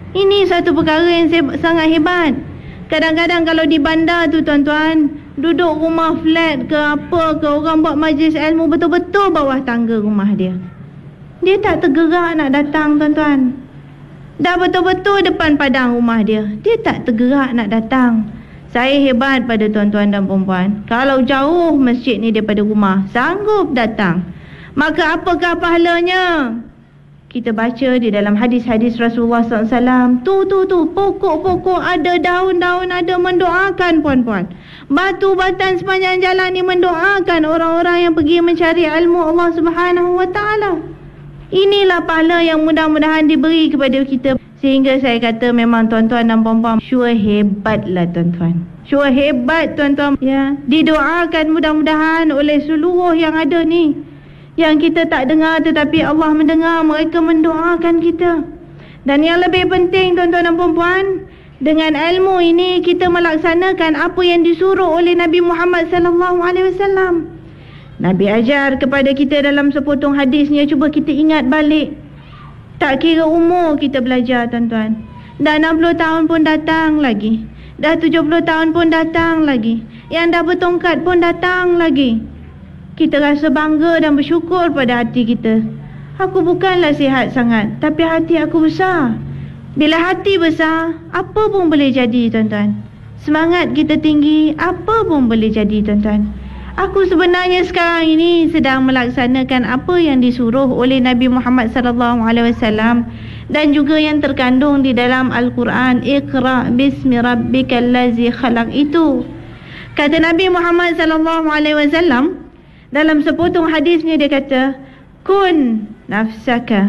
Ini satu perkara yang sangat hebat. Kadang-kadang kalau di bandar tu tuan-tuan, duduk rumah flat ke apa ke, orang buat majlis ilmu betul-betul bawah tangga rumah dia. Dia tak tergerak nak datang tuan-tuan. Dah betul-betul depan padang rumah dia, dia tak tergerak nak datang. Saya hebat pada tuan-tuan dan perempuan. Kalau jauh masjid ni daripada rumah, sanggup datang. Maka apakah pahalanya? Kita baca di dalam hadis-hadis Rasulullah SAW. Tu, pokok-pokok ada, daun-daun ada, mendoakan puan-puan. Batu batan sepanjang jalan ni mendoakan orang-orang yang pergi mencari ilmu Allah Subhanahu Wa Taala. Inilah pahala yang mudah-mudahan diberi kepada kita. Sehingga saya kata memang tuan-tuan dan puan-puan, sure hebatlah tuan-tuan. Sure hebat tuan-tuan. Ya, didoakan mudah-mudahan oleh seluruh yang ada ni. Yang kita tak dengar tetapi Allah mendengar, mereka mendoakan kita. Dan yang lebih penting tuan-tuan dan puan-puan, dengan ilmu ini kita melaksanakan apa yang disuruh oleh Nabi Muhammad SAW. Nabi ajar kepada kita dalam sepotong hadisnya, cuba kita ingat balik. Tak kira umur kita belajar tuan-tuan. Dah 60 tahun pun datang lagi. Dah 70 tahun pun datang lagi. Yang dah bertongkat pun datang lagi. Kita rasa bangga dan bersyukur pada hati kita. Aku bukanlah sihat sangat, tapi hati aku besar. Bila hati besar, apa pun boleh jadi tuan-tuan. Semangat kita tinggi, apa pun boleh jadi tuan-tuan. Aku sebenarnya sekarang ini sedang melaksanakan apa yang disuruh oleh Nabi Muhammad SAW dan juga yang terkandung di dalam Al-Quran. Iqra' bismi rabbikal ladzi khalaq itu. Kata Nabi Muhammad SAW dalam sepotong hadisnya, dia kata, kun nafsaka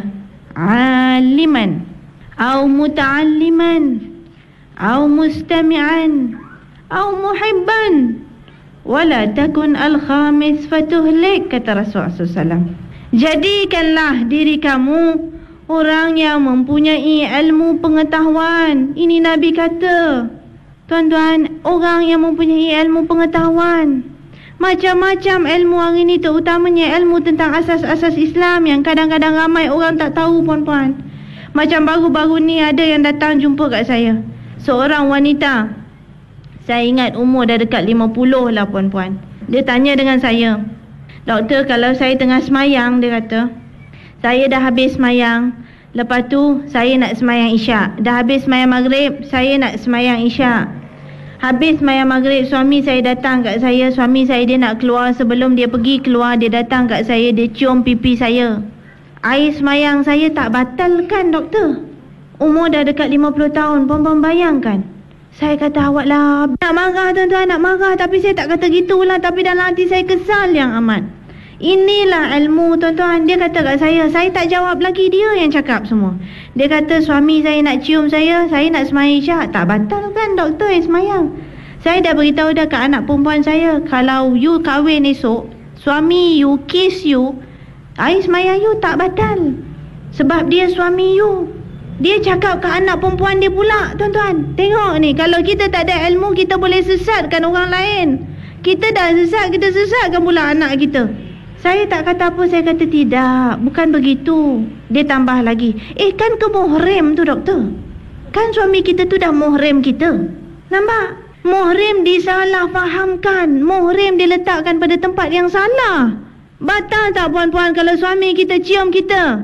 aliman au muta'alliman au mustami'an au muhibban wala takun al-khamis fatuhlik, kata Rasulullah SAW. Jadikanlah diri kamu orang yang mempunyai ilmu pengetahuan. Ini Nabi kata tuan-tuan, orang yang mempunyai ilmu pengetahuan. Macam-macam ilmu hari ini, terutamanya ilmu tentang asas-asas Islam yang kadang-kadang ramai orang tak tahu puan-puan. Macam baru-baru ni ada yang datang jumpa kat saya, seorang wanita. Saya ingat umur dah dekat 50 lah puan-puan. Dia tanya dengan saya, doktor, kalau saya tengah semayang, dia kata, saya dah habis semayang, lepas tu saya nak semayang isyak. Dah habis semayang maghrib, saya nak semayang isyak. Habis semayang maghrib, suami saya datang kat saya. Suami saya dia nak keluar, sebelum dia pergi keluar, dia datang kat saya, dia cium pipi saya. Air semayang saya tak batalkan doktor. Umur dah dekat 50 tahun, puan-puan bayangkan. Saya kata, awak lah nak marah tuan-tuan, nak marah. Tapi saya tak kata gitulah, tapi dalam hati saya kesal yang amat. Inilah ilmu tuan-tuan. Dia kata kat saya tak jawab lagi, dia yang cakap semua. Dia kata suami saya nak cium saya nak semayang isyak. Tak batal kan doktor semayang. Saya dah beritahu dah kat anak perempuan saya, kalau you kahwin esok, suami you kiss you, air semayang you tak batal. Sebab dia suami you. Dia cakap ke anak perempuan dia pula tuan-tuan. Tengok ni, kalau kita tak ada ilmu, kita boleh sesatkan orang lain. Kita dah sesat, kita sesatkan pula anak kita. Saya tak kata apa, saya kata tidak, bukan begitu. Dia tambah lagi, kan ke muhrim tu doktor? Kan suami kita tu dah muhrim kita. Nampak? Muhrim disalah fahamkan. Muhrim diletakkan pada tempat yang salah. Batal tak puan-puan kalau suami kita cium kita?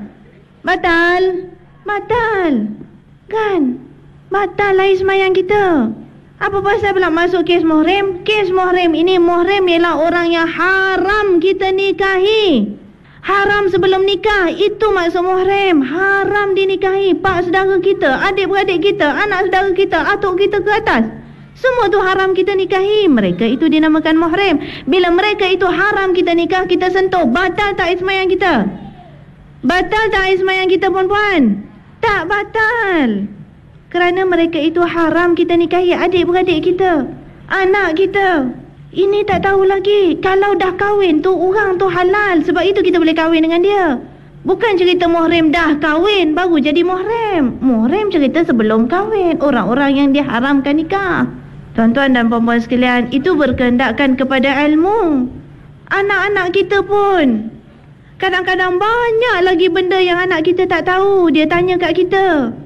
Batal? Batal. Kan? Batal air semayang kita. Apa pasal pula masuk kes muhrim? Kes muhrim ini, muhrim ialah orang yang haram kita nikahi. Haram sebelum nikah, itu maksud muhrim. Haram dinikahi. Pak saudara kita, adik-beradik kita, anak saudara kita, atuk kita ke atas, semua tu haram kita nikahi. Mereka itu dinamakan muhrim. Bila mereka itu haram kita nikah, kita sentuh, batal tak air semayang kita? Batal tak air semayang kita puan-puan? Tak batal. Kerana mereka itu haram kita nikahi, adik-beradik kita, anak kita. Ini tak tahu lagi. Kalau dah kahwin tu, orang tu halal. Sebab itu kita boleh kahwin dengan dia. Bukan cerita muhrim dah kahwin baru jadi muhrim. Muhrim cerita sebelum kahwin, orang-orang yang diharamkan nikah. Tuan-tuan dan puan-puan sekalian, itu berkehendakkan kepada ilmu. Anak-anak kita pun kadang-kadang banyak lagi benda yang anak kita tak tahu. Dia tanya kat kita.